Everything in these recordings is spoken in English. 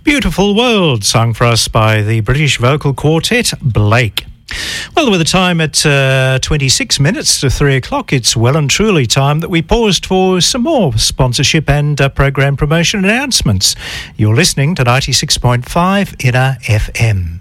Beautiful World, sung for us by the British vocal quartet Blake. Well, with the time at 26 minutes to 3 o'clock, it's well and truly time that we paused for some more sponsorship and program promotion announcements. You're listening to 96.5 Inner FM.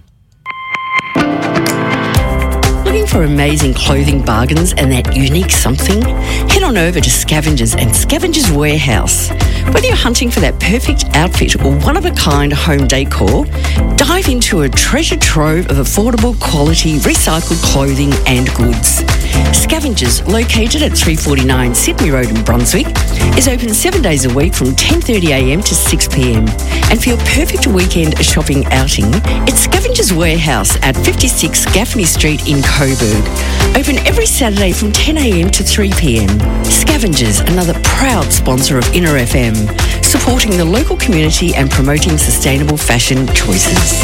Looking for amazing clothing bargains and that unique something? Head on over to Scavengers and Scavengers Warehouse. Whether you're hunting for that perfect outfit or one-of-a-kind home decor, dive into a treasure trove of affordable quality recycled clothing and goods. Scavengers, located at 349 Sydney Road in Brunswick, is open 7 days a week from 10:30am to 6pm. And for your perfect weekend shopping outing, it's Scavengers Warehouse at 56 Gaffney Street in Coburg. Open every Saturday from 10am to 3pm. Scavengers, another proud sponsor of Inner FM, supporting the local community and promoting sustainable fashion choices.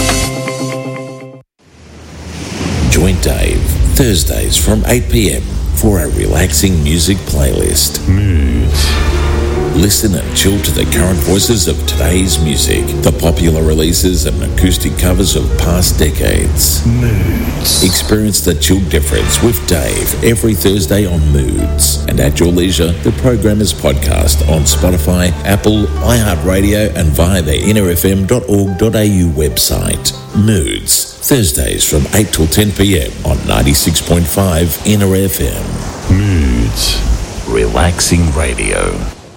Join Dave Thursdays from 8pm for a relaxing music playlist. Moods. Listen and chill to the current voices of today's music, the popular releases and acoustic covers of past decades. Moods. Experience the chill difference with Dave every Thursday on Moods. And at your leisure, the program is podcast on Spotify, Apple, iHeartRadio and via the innerfm.org.au website. Moods. Thursdays from 8 till 10pm on 96.5 Inner FM. Moods. Relaxing radio.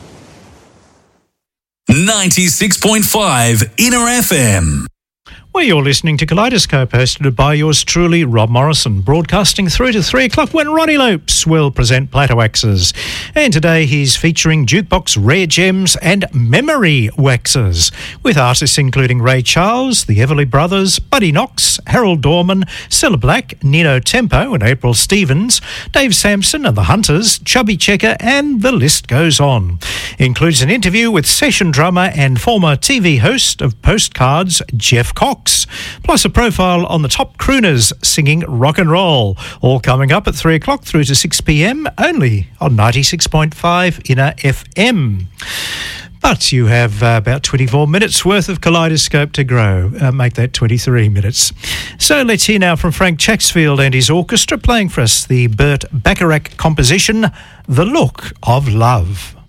96.5 Inner FM. Well, you're listening to Kaleidoscope, hosted by yours truly, Rob Morrison, broadcasting through to 3 o'clock when Ronnie Lopes will present Platter Waxes. And today he's featuring Jukebox Rare Gems and Memory Waxes, with artists including Ray Charles, the Everly Brothers, Buddy Knox, Harold Dorman, Cilla Black, Nino Tempo and April Stevens, Dave Sampson and the Hunters, Chubby Checker, and the list goes on. Includes an interview with session drummer and former TV host of Postcards, Jeff Cox, plus a profile on the top crooners singing rock and roll, all coming up at 3 o'clock through to 6pm, only on 96.5 Inner FM. But you have about 24 minutes worth of Kaleidoscope to grow. Make that 23 minutes. So let's hear now from Frank Chacksfield and his orchestra playing for us the Burt Bacharach composition, The Look of Love.